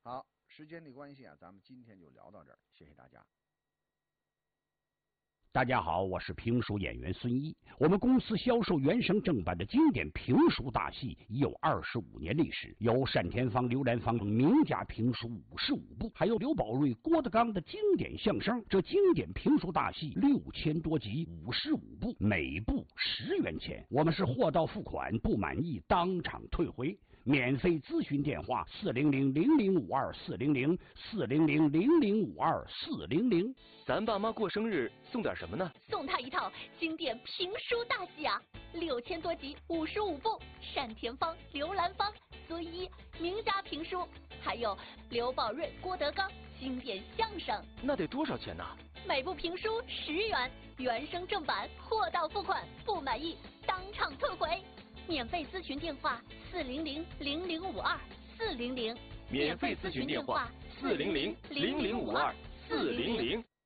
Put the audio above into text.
好，时间的关系啊，咱们今天就聊到这儿，谢谢大家。 大家好，我是评书演员孙一。我们公司销售原声正版的经典评书大戏已有25年历史，有单田芳、刘兰芳名家评书55部，还有刘宝瑞、郭德纲的经典相声。这经典评书大戏6000多集，55部，每部10元钱。我们是货到付款，不满意当场退回。免费咨询电话400-0052-400，400-0052-400。 咱爸妈过生日送点什么呢？ 送他一套经典评书大戏啊，6000多集，55部，单田芳、刘兰芳、孙一名家评书，还有刘宝瑞、郭德纲经典相声。 那得多少钱呢？ 每部评书10元，原声正版，货到付款，不满意当场退回。免费咨询电话400-0052-400， 免费咨询电话400-0052-400。